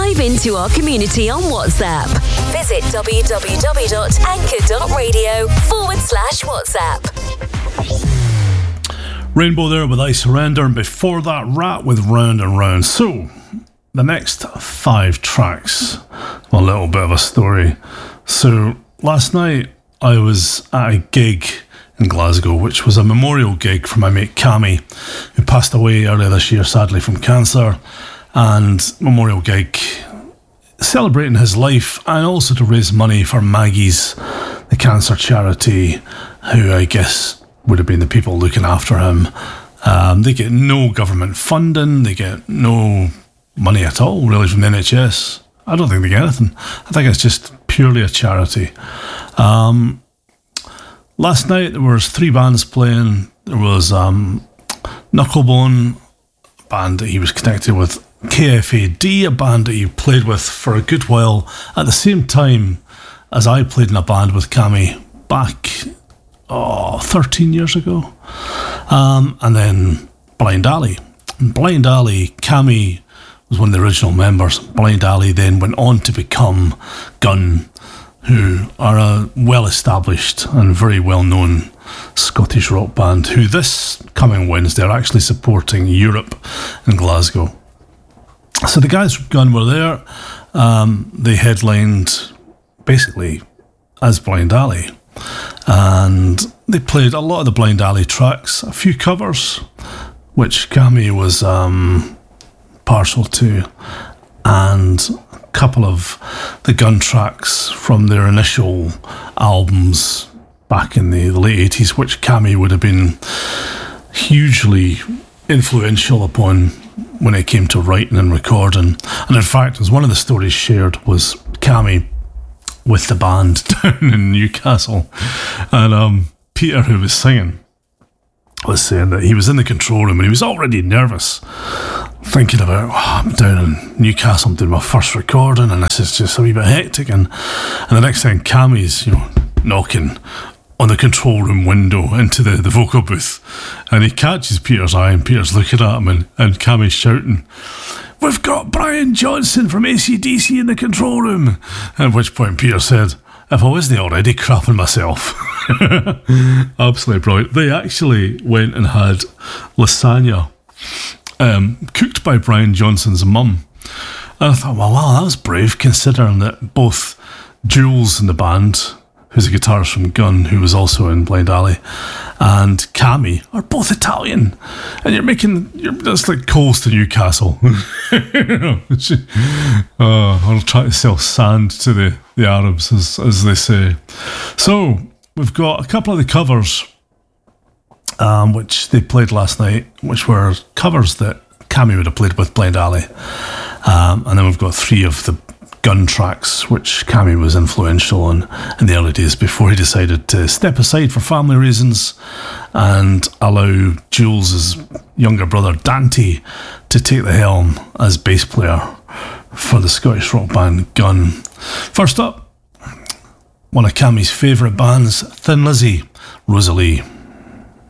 Dive into our community on WhatsApp. Visit www.anchor.radio/WhatsApp. Rainbow there with I Surrender, and before that, Rat with Round and Round. So, the next 5 tracks, a little bit of a story. So, last night I was at a gig in Glasgow, which was a memorial gig for my mate Cammy, who passed away earlier this year, sadly, from cancer. And memorial gig celebrating his life and also to raise money for Maggie's, the cancer charity, who I guess would have been the people looking after him. They get no government funding, they get no money at all, really, from the NHS. I don't think they get anything. I think it's just purely a charity. Last night there was 3 bands playing. There was Knucklebone, a band that he was connected with, KFAD, a band that he played with for a good while at the same time as I played in a band with Cammy back 13 years ago. And then Blind Alley. Blind Alley, Cammy was one of the original members. Blind Alley then went on to become Gun, who are a well-established and very well-known Scottish rock band, who this coming Wednesday are actually supporting Europe in Glasgow. So the guys from Gun were there. They headlined basically as Blind Alley, and they played a lot of the Blind Alley tracks, a few covers, which Cammy was partial to, and a couple of the Gun tracks from their initial albums back in the late 80s, which Cammy would have been hugely influential upon when it came to writing and recording. And in fact, as one of the stories shared, was Cammy with the band down in Newcastle, and Peter, who was singing, was saying that he was in the control room and he was already nervous, thinking about, I'm down in Newcastle, I'm doing my first recording and this is just a wee bit hectic, and the next thing Cammy's knocking on the control room window into the vocal booth, and he catches Peter's eye, and Peter's looking at him, and Cammy's shouting, "We've got Brian Johnson from AC/DC in the control room." At which point Peter said, "If I wasn't already crapping myself." Absolutely brilliant. They actually went and had lasagna cooked by Brian Johnson's mum, and I thought, well, wow, that was brave, considering that both Jules in the band, who's a guitarist from Gun, who was also in Blind Alley, and Cammy are both Italian, and that's like coals to Newcastle. I'll try to sell sand to the Arabs, as they say. So we've got a couple of the covers which they played last night, which were covers that Cammy would have played with Blind Alley, and then we've got 3 of the Gun tracks, which Cammy was influential in the early days before he decided to step aside for family reasons and allow Jules' younger brother Dante to take the helm as bass player for the Scottish rock band Gun. First up, one of Cammy's favourite bands, Thin Lizzy, Rosalie.